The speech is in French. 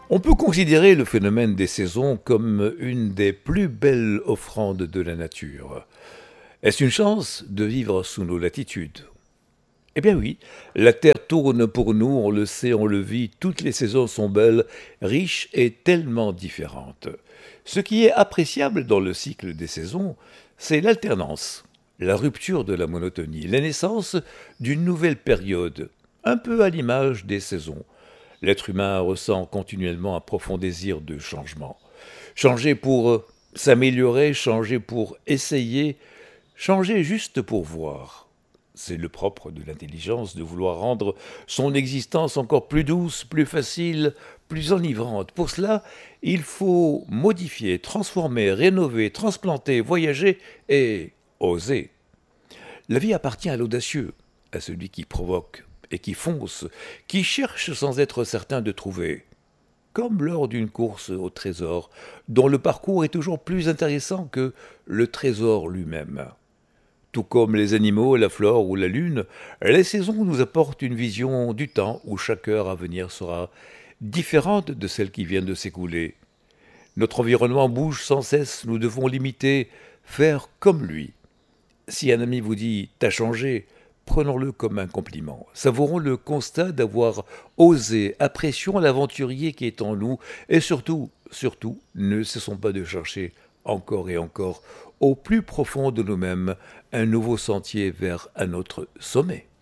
On peut considérer le phénomène des saisons comme une des plus belles offrandes de la nature. Est-ce une chance de vivre sous nos latitudes? Eh bien oui, la Terre tourne pour nous, on le sait, on le vit, toutes les saisons sont belles, riches et tellement différentes. Ce qui est appréciable dans le cycle des saisons, c'est l'alternance, la rupture de la monotonie, la naissance d'une nouvelle période, un peu à l'image des saisons. L'être humain ressent continuellement un profond désir de changement. Changer pour s'améliorer, changer pour essayer, changer juste pour voir. C'est le propre de l'intelligence de vouloir rendre son existence encore plus douce, plus facile, plus enivrante. Pour cela, il faut modifier, transformer, rénover, transplanter, voyager et oser. La vie appartient à l'audacieux, à celui qui provoque et qui fonce, qui cherche sans être certain de trouver. Comme lors d'une course au trésor, dont le parcours est toujours plus intéressant que le trésor lui-même. Tout comme les animaux, la flore ou la lune, les saisons nous apportent une vision du temps où chaque heure à venir sera différente de celle qui vient de s'écouler. Notre environnement bouge sans cesse, nous devons l'imiter, faire comme lui. Si un ami vous dit «t'as changé», prenons-le comme un compliment. Savourons le constat d'avoir osé, apprécions l'aventurier qui est en nous et surtout, ne cessons pas de chercher encore et encore au plus profond de nous-mêmes un nouveau sentier vers un autre sommet.